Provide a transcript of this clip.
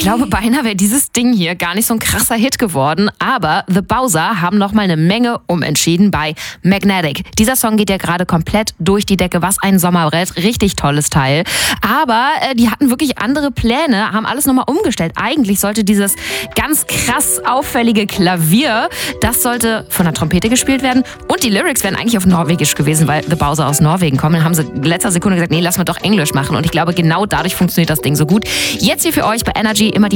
glaube, beinahe wäre dieses Ding hier gar nicht so ein krasser Hit geworden. Aber The Bowser haben nochmal eine Menge umentschieden bei Magnetic. Dieser Song geht ja gerade komplett durch die Decke. Was ein Sommerbrett. Richtig tolles Teil. Aber die hatten wirklich andere Pläne, haben alles nochmal umgestellt. Eigentlich sollte dieses ganz krass auffällige Klavier, das sollte von der Trompete gespielt werden. Und die Lyrics wären eigentlich auf Norwegisch gewesen, weil The Bowser aus Norwegen kommen. Dann haben sie in letzter Sekunde gesagt, nee, lass mal doch Englisch machen. Und ich glaube, genau dadurch funktioniert das Ding so gut. Jetzt hier für euch bei Energy